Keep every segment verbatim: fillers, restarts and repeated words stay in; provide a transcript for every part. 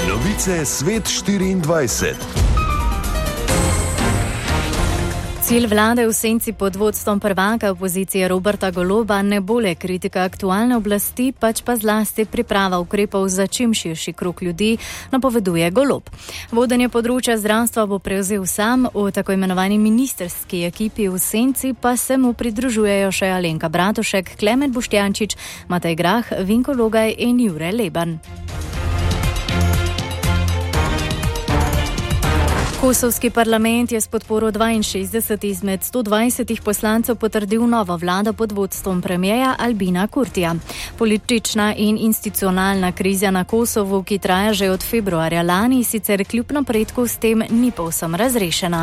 Novice Svet štiriindvajset. Cilj vlade v senci pod vodstvom prvaka opozicije Roberta Goloba ne bo le kritika aktualne oblasti, pač pa zlasti priprava ukrepov za čim širši krog ljudi, napoveduje Golob. Vodenje področja zdravstva bo prevzel sam, v tako imenovani ministrski ekipi v senci pa se mu pridružujejo še Alenka Bratušek, Klemen Boštjančič, Matej Grah, Vinko Logaj in Jure Leban. Kosovski parlament je s podporo dvainšestdeset izmed sto dvajsetih poslancev potrdil novo vlado pod vodstvom premierja Albina Kurtija. Politična in institucionalna kriza na Kosovu, ki traja že od februarja lani, sicer kljub napredku s tem ni povsem razrešena.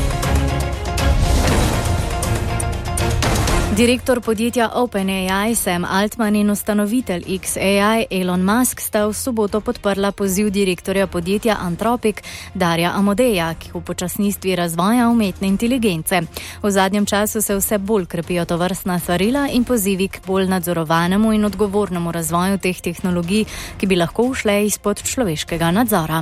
Direktor podjetja OpenAI Sam Altman in ustanovitelj X A I Elon Musk sta v soboto podprla poziv direktorja podjetja Anthropic Darja Amodeja k upočasnitvi razvoja umetne inteligence. V zadnjem času se vse bolj krepijo tovrstna svarila in pozivi k bolj nadzorovanemu in odgovornemu razvoju teh tehnologij, ki bi lahko ušle izpod človeškega nadzora.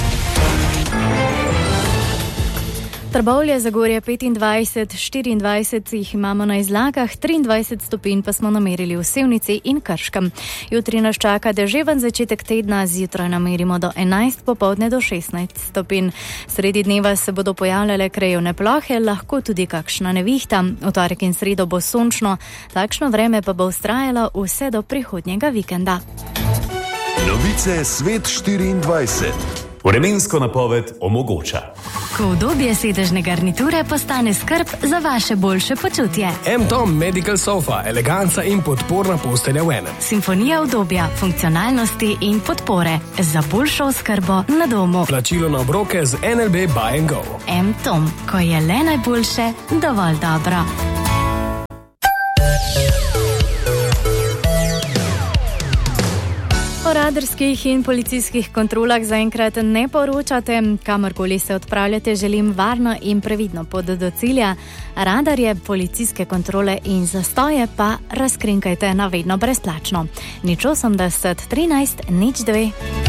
Trbovlje, Zagorje petindvajset, štiriindvajset jih imamo na Izlakah, triindvajset stopinj pa smo namerili v Sevnici in Krškem. Jutri nas čaka deževen začetek tedna, zjutraj namerimo do enajst, popoldne do šestnajst stopinj. Sredi dneva se bodo pojavljale krajevne plohe, lahko tudi kakšna nevihta. V torek in sredo bo sončno, takšno vreme pa bo vztrajalo vse do prihodnjega vikenda. Novice Svet štiriindvajset. Vremensko napoved omogoča. Ko udobje sedežne garniture postane skrb za vaše boljše počutje. M-Tom Medical Sofa, eleganca in podporna postelja v enem. Simfonija udobja, funkcionalnosti in podpore za boljšo oskrbo na domu. Plačilo na obroke z N L B Buy and Go. M-Tom, ko je le najboljše, dovolj dobro. O radarskih in policijskih kontrolah zaenkrat ne poročate. Kamorkoli se odpravljate, želim varno in previdno pot do cilja. Radarje, policijske kontrole in zastoje pa razkrinkajte na vedno brezplačno. Nič osemdeset, trinajst, nič dve.